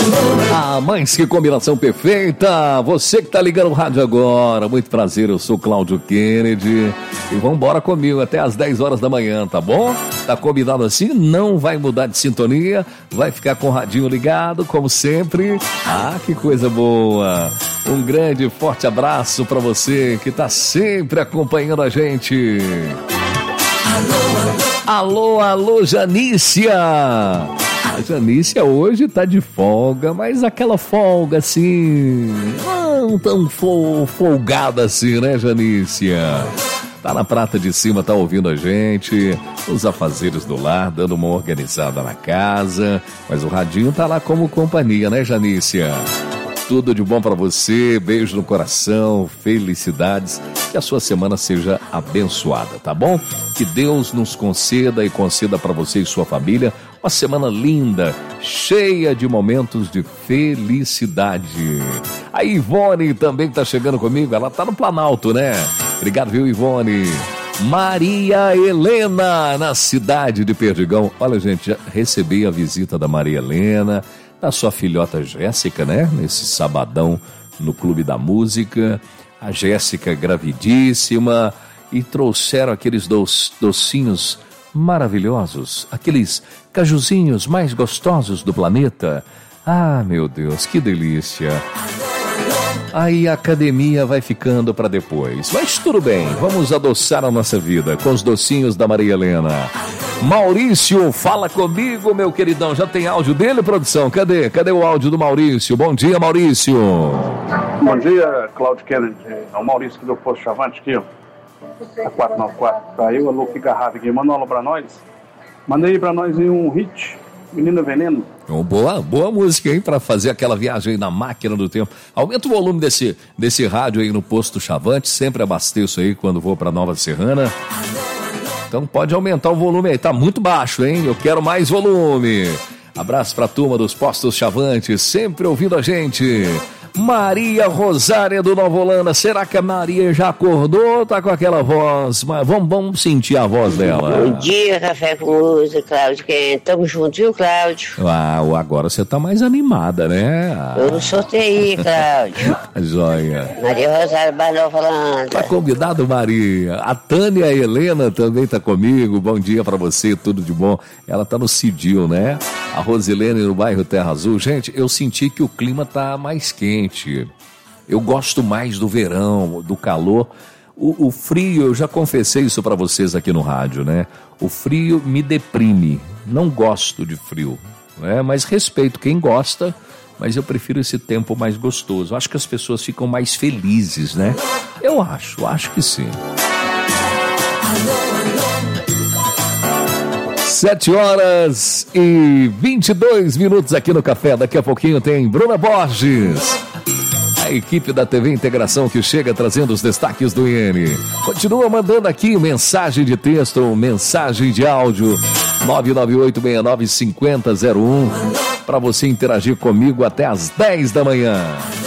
Ah, mas que combinação perfeita! Você que tá ligando o rádio agora, muito prazer, eu sou Cláudio Kennedy e vambora comigo até às 10 horas da manhã, tá bom? Tá combinado assim? Não vai mudar de sintonia, vai ficar com o radinho ligado, como sempre. Ah, que coisa boa! Um grande, forte abraço pra você que tá sempre acompanhando a gente. Alô, alô, Janícia! A Janícia hoje tá de folga, mas aquela folga assim, não tão folgada assim, né, Janícia? Tá na prata de cima, tá ouvindo a gente, os afazeres do lar, dando uma organizada na casa, mas o radinho tá lá como companhia, né, Janícia? Tudo de bom pra você, beijo no coração, felicidades, que a sua semana seja abençoada, tá bom? Que Deus nos conceda e conceda pra você e sua família uma semana linda, cheia de momentos de felicidade. A Ivone também tá chegando comigo, ela tá no Planalto, né? Obrigado, viu, Ivone? Maria Helena, na cidade de Perdigão. Olha, gente, já recebi a visita da Maria Helena, da sua filhota Jéssica, né? Nesse sabadão no Clube da Música. A Jéssica gravidíssima e trouxeram aqueles docinhos maravilhosos, aqueles cajuzinhos mais gostosos do planeta. Ah, meu Deus, que delícia. Aí a academia vai ficando para depois. Mas tudo bem, vamos adoçar a nossa vida com os docinhos da Maria Helena. Maurício, fala comigo, meu queridão. Já tem áudio dele, produção? Cadê o áudio do Maurício? Bom dia, Maurício. Bom dia, Cláudio Kennedy. É o Maurício que deu posto Chavante aqui, ó. A 494. Tá eu, a Luque Garrafa aqui. Manda uma aula pra nós. Manda aí pra nós em um hit. Menina Veneno. Boa música, hein? Pra fazer aquela viagem aí na máquina do tempo. Aumenta o volume desse rádio aí no posto Chavante. Sempre abasteço aí quando vou pra Nova Serrana. Então pode aumentar o volume aí. Tá muito baixo, hein? Eu quero mais volume. Abraço pra turma dos postos Chavante, sempre ouvindo a gente. Maria Rosária do Nova Holanda. Será que a Maria já acordou? Tá com aquela voz? Mas vamos sentir a voz dela. Bom dia, Café com Música, Cláudio. Tamo junto, viu, Cláudio? Ah, agora você tá mais animada, né? Eu não sorteio, Cláudio. Joia. Maria Rosária da Nova Holanda. Tá convidado, Maria. A Tânia Helena também tá comigo. Bom dia pra você, tudo de bom. Ela tá no Cidil, né? A Rosilene no bairro Terra Azul. Gente, eu senti que o clima tá mais quente. Eu gosto mais do verão, do calor. O frio, eu já confessei isso para vocês aqui no rádio, né? O frio me deprime. Não gosto de frio, né? Mas respeito quem gosta, mas eu prefiro esse tempo mais gostoso. Acho que as pessoas ficam mais felizes, né? Eu acho que sim. 7h22 aqui no Café. Daqui a pouquinho tem Bruna Borges. A equipe da TV Integração que chega trazendo os destaques do IN. Continua mandando aqui mensagem de texto, mensagem de áudio 998695001 para você interagir comigo até às 10 da manhã.